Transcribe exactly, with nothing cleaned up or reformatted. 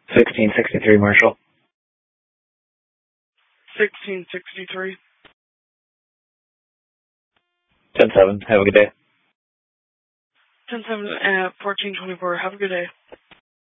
sixteen sixty-three, Marshall. sixteen sixty-three. ten seven, have a good day. ten seven at fourteen twenty-four, have a good day.